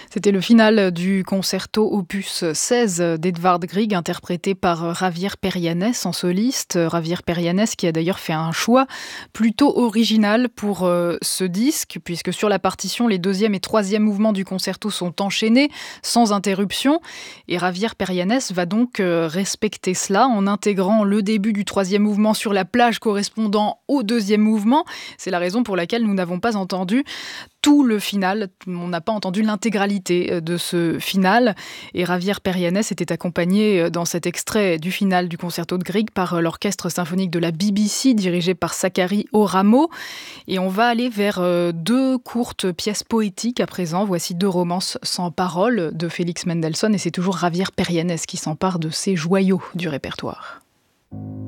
C'était le final du concerto opus 16 d'Edvard Grieg, interprété par Javier Perianes en soliste. Javier Perianes qui a d'ailleurs fait un choix plutôt original pour ce disque, puisque sur la partition, les deuxième et troisième mouvements du concerto sont enchaînés, sans interruption. Et Javier Perianes va donc respecter cela en intégrant le début du troisième mouvement sur la plage correspondant au deuxième mouvement. C'est la raison pour laquelle nous n'avons pas entendu tout le final, on n'a pas entendu l'intégralité de ce final. Et Javier Perianes était accompagné dans cet extrait du final du concerto de Grieg par l'orchestre symphonique de la BBC dirigé par Sakari Oramo. Et on va aller vers deux courtes pièces poétiques à présent. Voici deux romances sans paroles de Félix Mendelssohn et c'est toujours Javier Perianes qui s'empare de ces joyaux du répertoire.